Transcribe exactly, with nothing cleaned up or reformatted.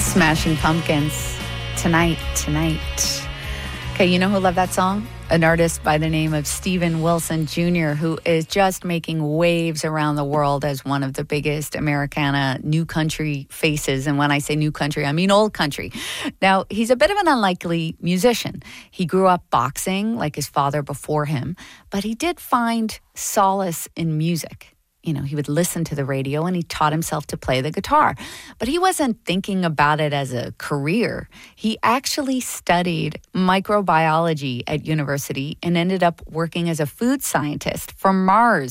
Smashing Pumpkins. Tonight, tonight. Okay, you know who loved that song? An artist by the name of Steven Wilson Junior, who is just making waves around the world as one of the biggest Americana new country faces. And when I say new country, I mean old country. Now, he's a bit of an unlikely musician. He grew up boxing like his father before him, but he did find solace in music. You know, he would listen to the radio and he taught himself to play the guitar. But he wasn't thinking about it as a career. He actually studied microbiology at university and ended up working as a food scientist for Mars.